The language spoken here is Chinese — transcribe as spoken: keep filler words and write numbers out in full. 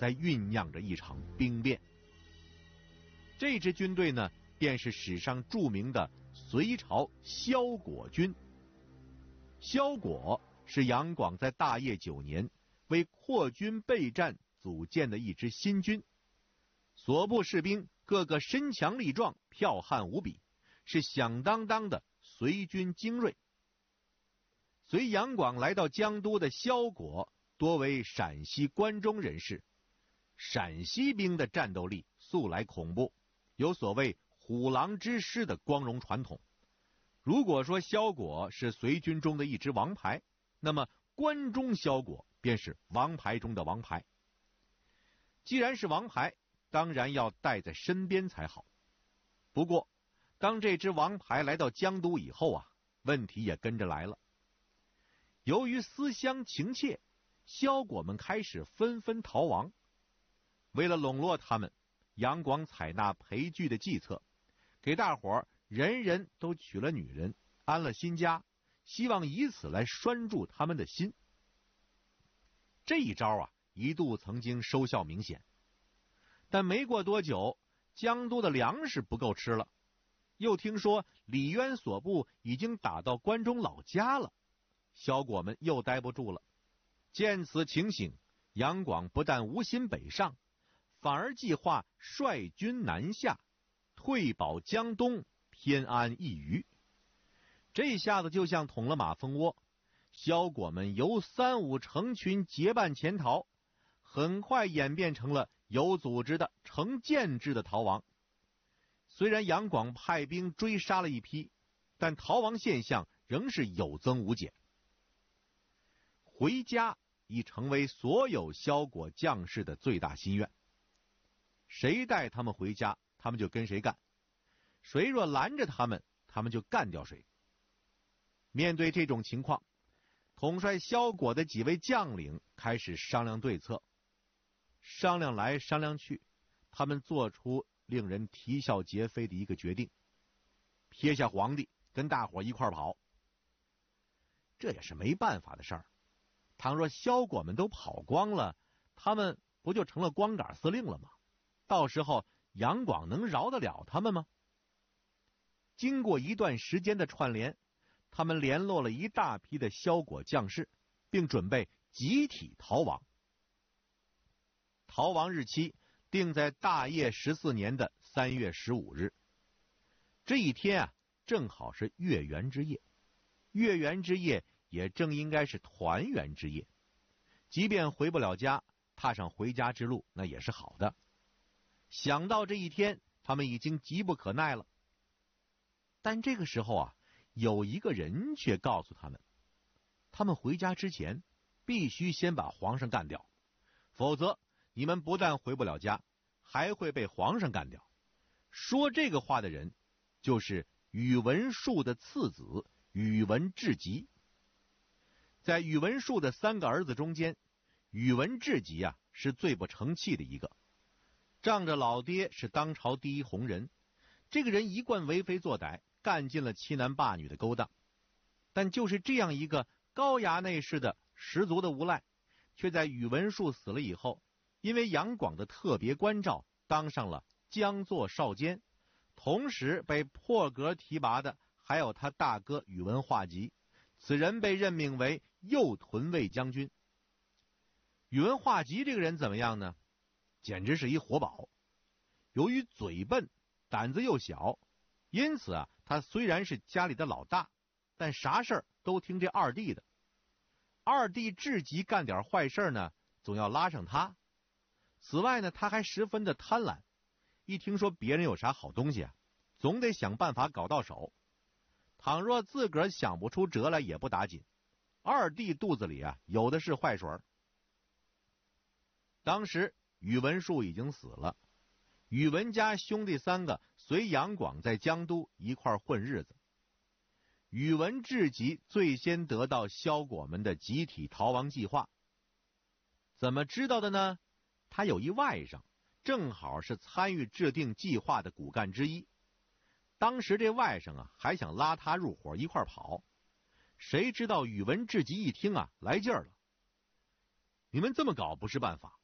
在酝酿着一场兵变。这支军队呢，便是史上著名的隋朝萧果军。萧果是杨广在大业九年为扩军备战组建的一支新军，所部士兵个个身强力壮，剽悍无比，是响当当的隋军精锐。随杨广来到江都的萧果多为陕西关中人士，陕西兵的战斗力素来恐怖，有所谓虎狼之师的光荣传统。如果说萧果是隋军中的一支王牌，那么关中萧果便是王牌中的王牌。既然是王牌，当然要带在身边才好。不过当这支王牌来到江都以后啊，问题也跟着来了。由于思乡情切，萧果们开始纷纷逃亡。为了笼络他们，杨广采纳裴矩的计策，给大伙儿人人都娶了女人，安了新家，希望以此来拴住他们的心。这一招啊，一度曾经收效明显，但没过多久，江都的粮食不够吃了，又听说李渊所部已经打到关中老家了，萧果们又待不住了。见此情形，杨广不但无心北上，反而计划率军南下，退保江东，偏安一隅。这下子就像捅了马蜂窝，萧果们由三五成群结伴潜逃，很快演变成了有组织的成建制的逃亡。虽然杨广派兵追杀了一批，但逃亡现象仍是有增无减。回家已成为所有萧果将士的最大心愿，谁带他们回家，他们就跟谁干，谁若拦着他们，他们就干掉谁。面对这种情况，统帅萧果的几位将领开始商量对策。商量来商量去，他们做出令人啼笑皆非的一个决定：撇下皇帝，跟大伙一块跑。这也是没办法的事儿。倘若萧果们都跑光了，他们不就成了光杆司令了吗？到时候杨广能饶得了他们吗？经过一段时间的串联，他们联络了一大批的萧果将士，并准备集体逃亡。逃亡日期定在大业十四年的三月十五日。这一天啊，正好是月圆之夜。月圆之夜也正应该是团圆之夜，即便回不了家，踏上回家之路那也是好的。想到这一天，他们已经急不可耐了。但这个时候啊，有一个人却告诉他们，他们回家之前必须先把皇上干掉，否则你们不但回不了家，还会被皇上干掉。说这个话的人就是宇文述的次子宇文智吉。在宇文述的三个儿子中间，宇文智吉啊是最不成器的一个。仗着老爹是当朝第一红人，这个人一贯为非作歹，干尽了欺男霸女的勾当。但就是这样一个高衙内似的十足的无赖，却在宇文述死了以后，因为杨广的特别关照，当上了江作少监，同时被破格提拔的还有他大哥宇文化及。此人被任命为右屯卫将军。宇文化及这个人怎么样呢？简直是一活宝。由于嘴笨，胆子又小，因此啊，他虽然是家里的老大，但啥事儿都听这二弟的。二弟智吉干点坏事呢，总要拉上他。此外呢，他还十分的贪婪，一听说别人有啥好东西啊，总得想办法搞到手。倘若自个儿想不出辙来也不打紧，二弟肚子里啊有的是坏水。当时宇文述已经死了，宇文家兄弟三个随杨广在江都一块混日子。宇文智吉最先得到萧果们的集体逃亡计划。怎么知道的呢？他有一外甥，正好是参与制定计划的骨干之一。当时这外甥啊还想拉他入伙一块跑，谁知道宇文智吉一听啊来劲儿了，你们这么搞不是办法，